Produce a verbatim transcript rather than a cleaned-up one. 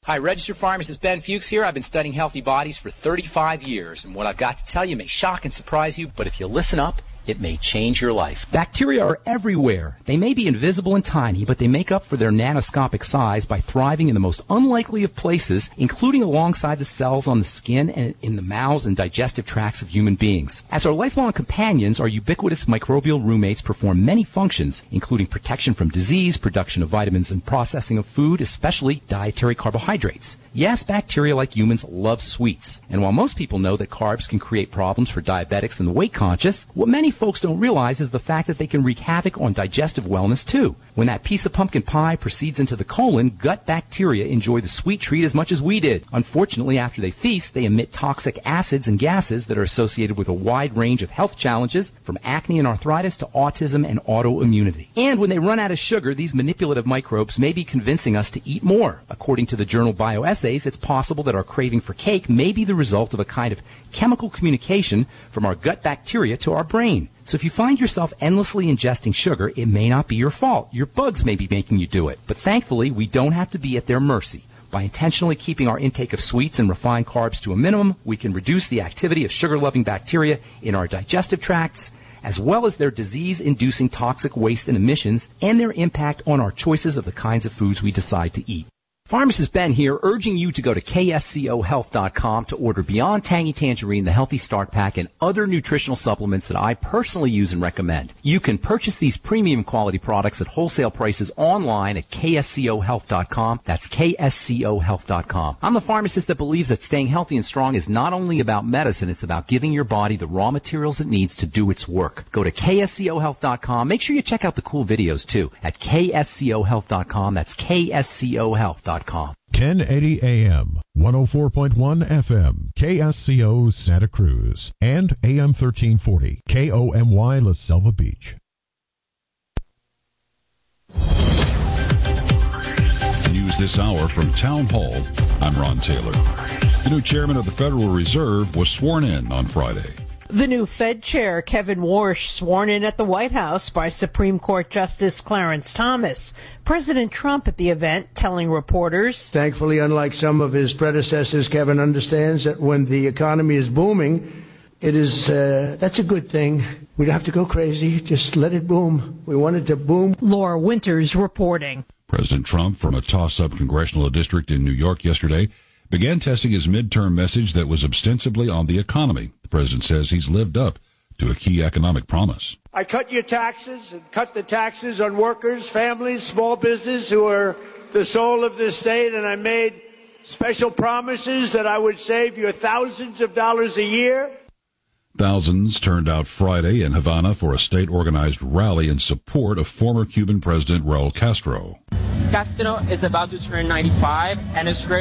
Hi, registered pharmacist Ben Fuchs here. I've been studying healthy bodies for thirty-five years, and what I've got to tell you may shock and surprise you, but if you listen up, it may change your life. Bacteria are everywhere. They may be invisible and tiny, but they make up for their nanoscopic size by thriving in the most unlikely of places, including alongside the cells on the skin and in the mouths and digestive tracts of human beings. As our lifelong companions, our ubiquitous microbial roommates perform many functions, including protection from disease, production of vitamins, and processing of food, especially dietary carbohydrates. Yes, bacteria, like humans, love sweets. And while most people know that carbs can create problems for diabetics and the weight conscious, what many folks don't realize is the fact that they can wreak havoc on digestive wellness too. When that piece of pumpkin pie proceeds into the colon, gut bacteria enjoy the sweet treat as much as we did. Unfortunately, after they feast, they emit toxic acids and gases that are associated with a wide range of health challenges, from acne and arthritis to autism and autoimmunity. And when they run out of sugar, these manipulative microbes may be convincing us to eat more. According to the journal Bioessays, it's possible that our craving for cake may be the result of a kind of chemical communication from our gut bacteria to our brain. So if you find yourself endlessly ingesting sugar, it may not be your fault. Your bugs may be making you do it. But thankfully, we don't have to be at their mercy. By intentionally keeping our intake of sweets and refined carbs to a minimum, we can reduce the activity of sugar-loving bacteria in our digestive tracts, as well as their disease-inducing toxic waste and emissions, and their impact on our choices of the kinds of foods we decide to eat. Pharmacist Ben here, urging you to go to K S C O health dot com to order Beyond Tangy Tangerine, the Healthy Start Pack, and other nutritional supplements that I personally use and recommend. You can purchase these premium quality products at wholesale prices online at K S C O health dot com. That's K S C O health dot com. I'm the pharmacist that believes that staying healthy and strong is not only about medicine, it's about giving your body the raw materials it needs to do its work. Go to K S C O health dot com. Make sure you check out the cool videos, too, at K S C O health dot com. That's K S C O health dot com. ten eighty A M, one oh four point one F M, K S C O Santa Cruz, and A M thirteen forty, K O M Y La Selva Beach. News this hour from Town Hall. I'm Ron Taylor. The new chairman of the Federal Reserve was sworn in on Friday. The new Fed chair, Kevin Warsh, sworn in at the White House by Supreme Court Justice Clarence Thomas. President Trump at the event telling reporters, "Thankfully, unlike some of his predecessors, Kevin understands that when the economy is booming, it is uh, that's a good thing. We don't have to go crazy. Just let it boom. We want it to boom." Laura Winters reporting. President Trump, from a toss-up congressional district in New York yesterday, began testing his midterm message that was ostensibly on the economy. The president says he's lived up to a key economic promise. "I cut your taxes and cut the taxes on workers, families, small business who are the soul of this state, and I made special promises that I would save you thousands of dollars a year." Thousands turned out Friday in Havana for a state-organized rally in support of former Cuban President Raul Castro. Castro is about to turn ninety-five and is